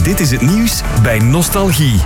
Dit is het nieuws bij Nostalgie.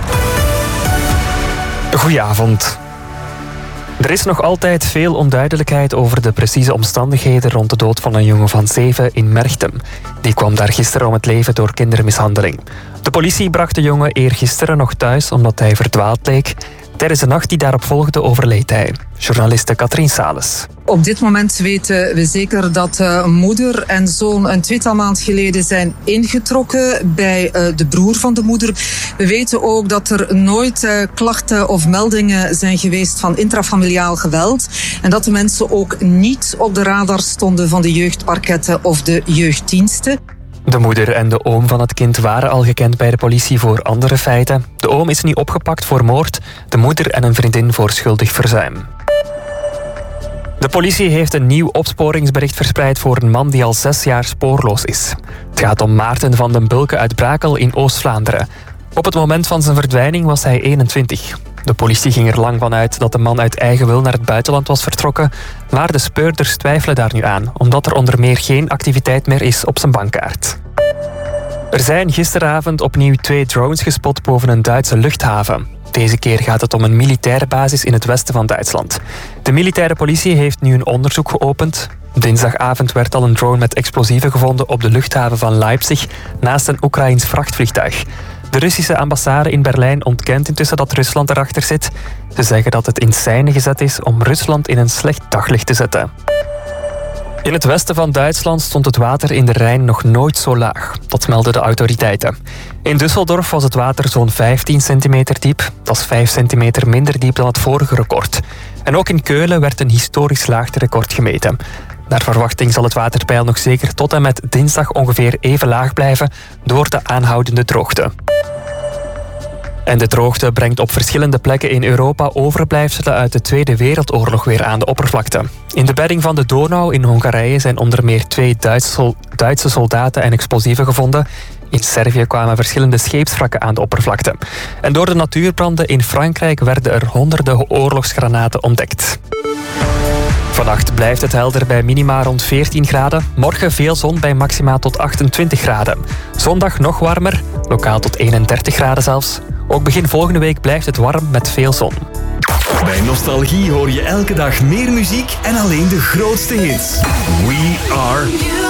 Goedenavond. Er is nog altijd veel onduidelijkheid over de precieze omstandigheden rond de dood van een jongen van 7 in Merchtem. Die kwam daar gisteren om het leven door kindermishandeling. De politie bracht de jongen eergisteren nog thuis omdat hij verdwaald leek. Tijdens de nacht die daarop volgde overleed hij. Journaliste Katrien Sales. Op dit moment weten we zeker dat moeder en zoon een tweetal maand geleden zijn ingetrokken bij de broer van de moeder. We weten ook dat er nooit klachten of meldingen zijn geweest van intrafamiliaal geweld. En dat de mensen ook niet op de radar stonden van de jeugdparketten of de jeugddiensten. De moeder en de oom van het kind waren al gekend bij de politie voor andere feiten. De oom is nu opgepakt voor moord, de moeder en een vriendin voor schuldig verzuim. De politie heeft een nieuw opsporingsbericht verspreid voor een man die al 6 jaar spoorloos is. Het gaat om Maarten van den Bulke uit Brakel in Oost-Vlaanderen. Op het moment van zijn verdwijning was hij 21. De politie ging er lang van uit dat de man uit eigen wil naar het buitenland was vertrokken, maar de speurders twijfelen daar nu aan, omdat er onder meer geen activiteit meer is op zijn bankkaart. Er zijn gisteravond opnieuw 2 drones gespot boven een Duitse luchthaven. Deze keer gaat het om een militaire basis in het westen van Duitsland. De militaire politie heeft nu een onderzoek geopend. Dinsdagavond werd al een drone met explosieven gevonden op de luchthaven van Leipzig, naast een Oekraïns vrachtvliegtuig. De Russische ambassade in Berlijn ontkent intussen dat Rusland erachter zit. Ze zeggen dat het in scène gezet is om Rusland in een slecht daglicht te zetten. In het westen van Duitsland stond het water in de Rijn nog nooit zo laag. Dat melden de autoriteiten. In Düsseldorf was het water zo'n 15 centimeter diep. Dat is 5 centimeter minder diep dan het vorige record. En ook in Keulen werd een historisch laagterecord gemeten. Naar verwachting zal het waterpeil nog zeker tot en met dinsdag ongeveer even laag blijven door de aanhoudende droogte. En de droogte brengt op verschillende plekken in Europa overblijfselen uit de Tweede Wereldoorlog weer aan de oppervlakte. In de bedding van de Donau in Hongarije zijn onder meer 2 Duitse soldaten en explosieven gevonden. In Servië kwamen verschillende scheepswrakken aan de oppervlakte. En door de natuurbranden in Frankrijk werden er honderden oorlogsgranaten ontdekt. Vannacht blijft het helder bij minima rond 14 graden. Morgen veel zon bij maxima tot 28 graden. Zondag nog warmer, lokaal tot 31 graden zelfs. Ook begin volgende week blijft het warm met veel zon. Bij Nostalgie hoor je elke dag meer muziek en alleen de grootste hits. We are...